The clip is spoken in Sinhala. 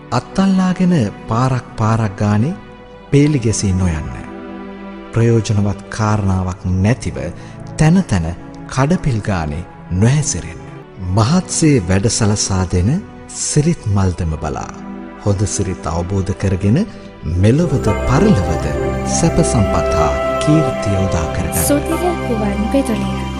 අත්තල්ලාගෙන පාරක් ගානේ පේලි ගැසී නොයන්න. ප්‍රයෝජනවත් කාරණාවක් නැතිව තැන තැන කඩපිල් ගානේ නොහැසිරෙන්න. මහත්සේ වැඩසලසා දෙන සිරිත් මල්දම බලා හොඳ සිරිත් අවබෝධ කරගෙන මෙලොවද පරලොවද සැප සම්පත් හා කීර්තිය උදා කරගන්න. සුතිර ගුවන් විදුලිය